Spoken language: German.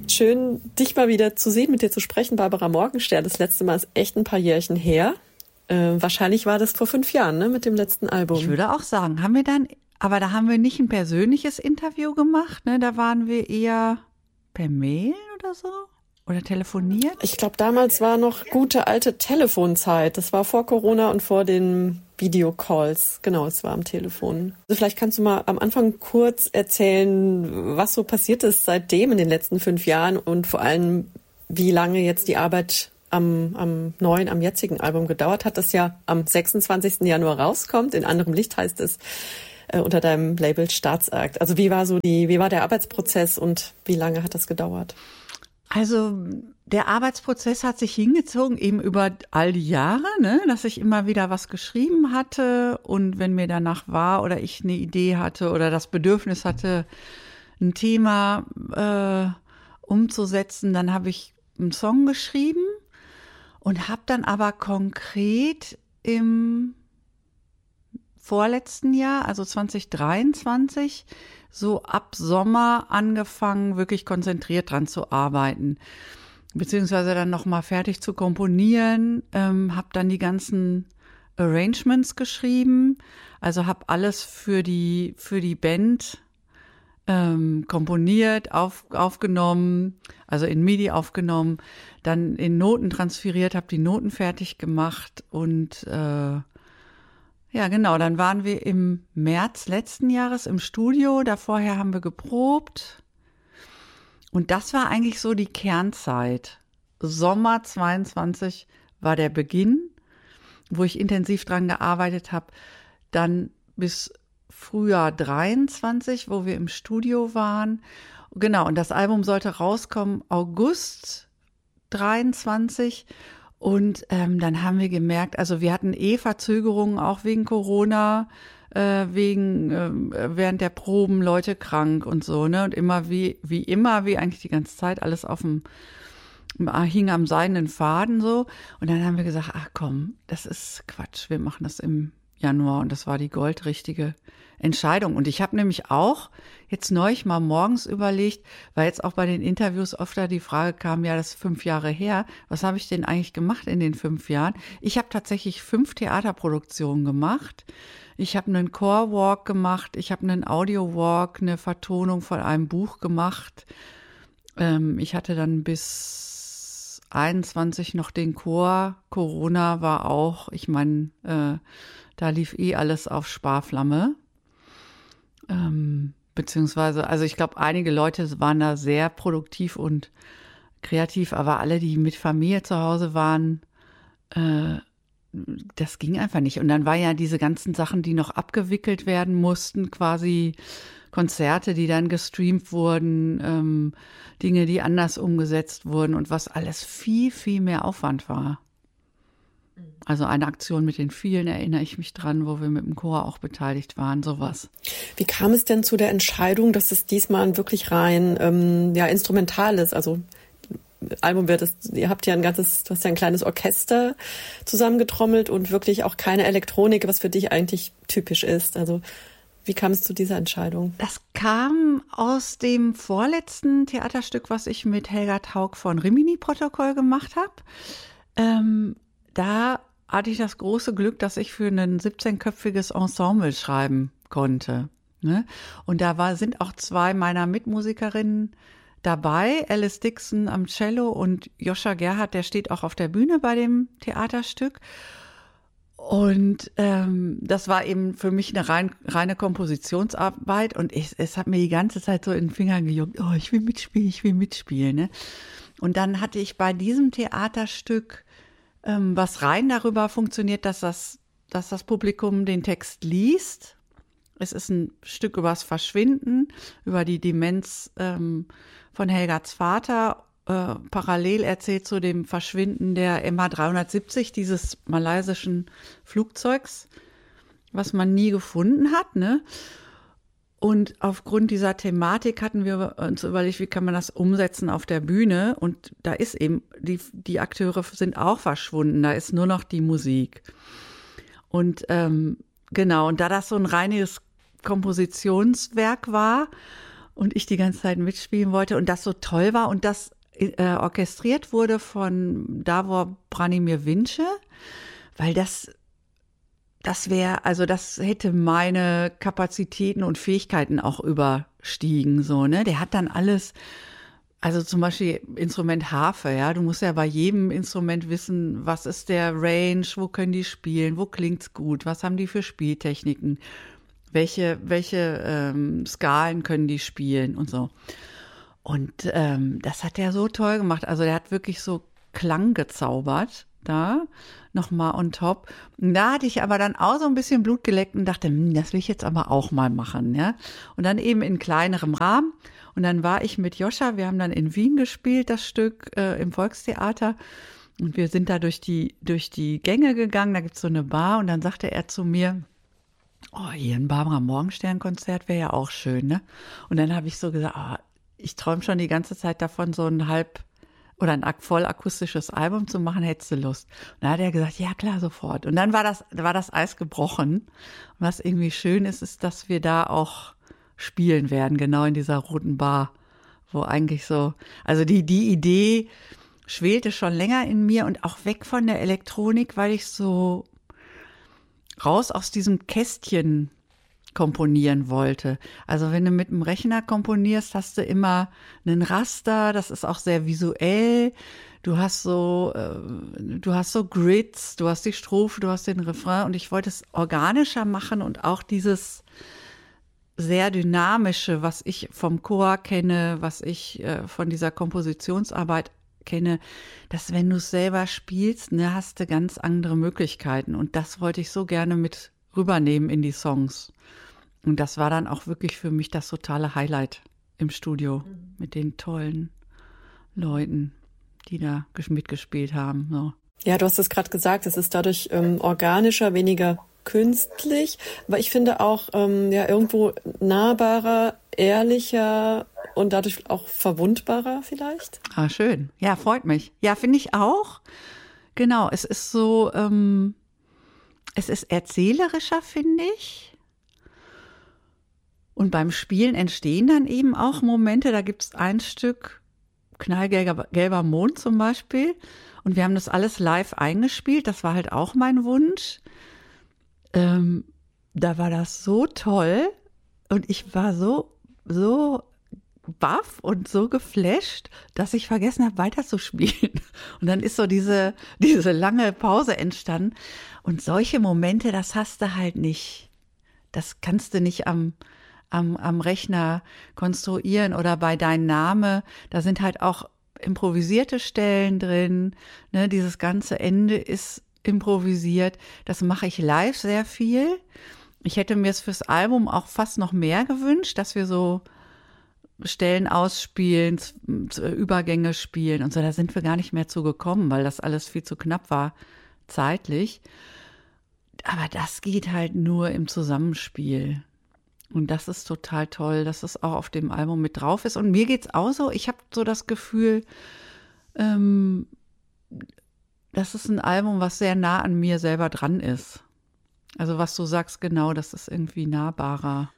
Schön, dich mal wieder zu sehen, mit dir zu sprechen, Barbara Morgenstern. Das letzte Mal ist echt ein paar Jährchen her. Wahrscheinlich war das vor 5 Jahren, ne, mit dem letzten Album. Ich würde auch sagen, aber da haben wir nicht ein persönliches Interview gemacht, ne? Da waren wir eher per Mail oder so? Oder telefoniert? Ich glaube, damals war noch gute alte Telefonzeit. Das war vor Corona und vor den Videocalls. Genau, es war am Telefon. Also vielleicht kannst du mal am Anfang kurz erzählen, was so passiert ist seitdem in den letzten 5 Jahren und vor allem, wie lange jetzt die Arbeit am jetzigen Album gedauert hat, das ja am 26. Januar rauskommt. In anderem Licht heißt es unter deinem Label Staatsakt. Also wie war der Arbeitsprozess und wie lange hat das gedauert? Also der Arbeitsprozess hat sich hingezogen eben über all die Jahre, ne, dass ich immer wieder was geschrieben hatte und wenn mir danach war oder ich eine Idee hatte oder das Bedürfnis hatte, ein Thema umzusetzen, dann habe ich einen Song geschrieben und habe dann aber konkret im vorletzten Jahr, also 2023, so ab Sommer angefangen, wirklich konzentriert dran zu arbeiten, beziehungsweise dann nochmal fertig zu komponieren, habe dann die ganzen Arrangements geschrieben, also habe alles für die Band komponiert, aufgenommen, also in MIDI aufgenommen, dann in Noten transferiert, habe die Noten fertig gemacht und ja, genau. Dann waren wir im März letzten Jahres im Studio. Vorher haben wir geprobt. Und das war eigentlich so die Kernzeit. Sommer 22 war der Beginn, wo ich intensiv dran gearbeitet habe. Dann bis Frühjahr 23, wo wir im Studio waren. Genau. Und das Album sollte rauskommen August 23. Und dann haben wir gemerkt, also wir hatten Verzögerungen auch wegen Corona, während der Proben Leute krank und so, ne? Und immer wie eigentlich die ganze Zeit alles hing am seidenen Faden so. Und dann haben wir gesagt, ach komm, das ist Quatsch, wir machen das im Januar. Und das war die goldrichtige Entscheidung. Und ich habe nämlich auch jetzt neulich mal morgens überlegt, weil jetzt auch bei den Interviews oft da die Frage kam, ja, das ist 5 Jahre her, was habe ich denn eigentlich gemacht in den 5 Jahren? Ich habe tatsächlich 5 Theaterproduktionen gemacht. Ich habe einen Core-Walk gemacht, ich habe einen Audio-Walk, eine Vertonung von einem Buch gemacht. Ich hatte dann bis 21 noch den Chor. Corona war auch, ich meine, da lief alles auf Sparflamme. Beziehungsweise, also ich glaube, einige Leute waren da sehr produktiv und kreativ, aber alle, die mit Familie zu Hause waren, das ging einfach nicht. Und dann war ja diese ganzen Sachen, die noch abgewickelt werden mussten, quasi Konzerte, die dann gestreamt wurden, Dinge, die anders umgesetzt wurden und was alles viel, viel mehr Aufwand war. Also eine Aktion mit den vielen, erinnere ich mich dran, wo wir mit dem Chor auch beteiligt waren, sowas. Wie kam es denn zu der Entscheidung, dass es diesmal ein wirklich rein instrumental ist? Also Album ihr habt ja du hast ja ein kleines Orchester zusammengetrommelt und wirklich auch keine Elektronik, was für dich eigentlich typisch ist. Also wie kam es zu dieser Entscheidung? Das kam aus dem vorletzten Theaterstück, was ich mit Helga Taug von Rimini-Protokoll gemacht habe. Da hatte ich das große Glück, dass ich für ein 17-köpfiges Ensemble schreiben konnte. Ne? Und da sind auch 2 meiner Mitmusikerinnen dabei, Alice Dixon am Cello und Joscha Gerhardt, der steht auch auf der Bühne bei dem Theaterstück. Und das war eben für mich eine reine Kompositionsarbeit und es hat mir die ganze Zeit so in den Fingern gejuckt, oh, ich will mitspielen. Ne? Und dann hatte ich bei diesem Theaterstück was rein darüber funktioniert, dass das Publikum den Text liest. Es ist ein Stück übers Verschwinden, über die Demenz von Helgas Vater, parallel erzählt zu dem Verschwinden der MH370, dieses malaysischen Flugzeugs, was man nie gefunden hat, ne? Und aufgrund dieser Thematik hatten wir uns überlegt, wie kann man das umsetzen auf der Bühne? Und da ist eben, die Akteure sind auch verschwunden, da ist nur noch die Musik. Und genau, und da das so ein reines Kompositionswerk war und ich die ganze Zeit mitspielen wollte und das so toll war und das orchestriert wurde von Davor Branimir Vince, weil das wäre, also das hätte meine Kapazitäten und Fähigkeiten auch überstiegen, so, ne? Der hat dann alles, also zum Beispiel Instrument Harfe, ja, du musst ja bei jedem Instrument wissen, was ist der Range, wo können die spielen, wo klingt's gut, was haben die für Spieltechniken, welche Skalen können die spielen und so. Und das hat er so toll gemacht, also der hat wirklich so Klang gezaubert da, nochmal on top. Und da hatte ich aber dann auch so ein bisschen Blut geleckt und dachte, das will ich jetzt aber auch mal machen, ja. Und dann eben in kleinerem Rahmen. Und dann war ich mit Joscha, wir haben dann in Wien gespielt, das Stück im Volkstheater. Und wir sind da durch die Gänge gegangen, da gibt's so eine Bar. Und dann sagte er zu mir, oh, hier ein Barbara Morgenstern-Konzert wäre ja auch schön, ne? Und dann habe ich so gesagt, oh, ich träume schon die ganze Zeit davon, so ein ein voll akustisches Album zu machen, hättest du Lust? Und dann hat er gesagt, ja klar, sofort. Und dann war das Eis gebrochen. Und was irgendwie schön ist, dass wir da auch spielen werden, genau in dieser roten Bar, wo eigentlich so, also die Idee schwelte schon länger in mir und auch weg von der Elektronik, weil ich so raus aus diesem Kästchen komponieren wollte. Also wenn du mit dem Rechner komponierst, hast du immer einen Raster, das ist auch sehr visuell. Du hast so Grids, du hast die Strophe, du hast den Refrain und ich wollte es organischer machen und auch dieses sehr dynamische, was ich vom Chor kenne, was ich von dieser Kompositionsarbeit kenne, dass wenn du es selber spielst, ne, hast du ganz andere Möglichkeiten und das wollte ich so gerne mit rübernehmen in die Songs. Und das war dann auch wirklich für mich das totale Highlight im Studio mit den tollen Leuten, die da mitgespielt haben. So. Ja, du hast es gerade gesagt, es ist dadurch organischer, weniger künstlich, aber ich finde auch irgendwo nahbarer, ehrlicher und dadurch auch verwundbarer vielleicht. Ah, schön. Ja, freut mich. Ja, finde ich auch. Genau, es ist so, es ist erzählerischer, finde ich. Und beim Spielen entstehen dann eben auch Momente, da gibt es ein Stück, Knallgelber Mond zum Beispiel, und wir haben das alles live eingespielt, das war halt auch mein Wunsch. Da war das so toll und ich war so baff und so geflasht, dass ich vergessen habe, weiterzuspielen. Und dann ist so diese lange Pause entstanden. Und solche Momente, das hast du halt nicht. Das kannst du nicht am Rechner konstruieren oder bei Dein Name. Da sind halt auch improvisierte Stellen drin. Ne, dieses ganze Ende ist improvisiert. Das mache ich live sehr viel. Ich hätte mir es fürs Album auch fast noch mehr gewünscht, dass wir so Stellen ausspielen, Übergänge spielen und so. Da sind wir gar nicht mehr zu gekommen, weil das alles viel zu knapp war zeitlich. Aber das geht halt nur im Zusammenspiel. Und das ist total toll, dass es auch auf dem Album mit drauf ist. Und mir geht's auch so, ich habe so das Gefühl, das ist ein Album, was sehr nah an mir selber dran ist. Also was du sagst, genau, das ist irgendwie nahbarer.